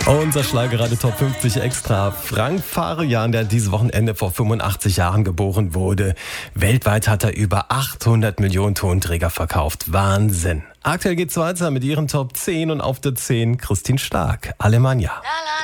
Unser Schlagerradio Top 50 Extra. Frank Farian, der dieses Wochenende vor 85 Jahren geboren wurde. Weltweit hat er über 800 Millionen Tonträger verkauft. Wahnsinn. Aktuell geht's weiter mit ihren Top 10 und auf der 10 Christine Stark, Alemannia.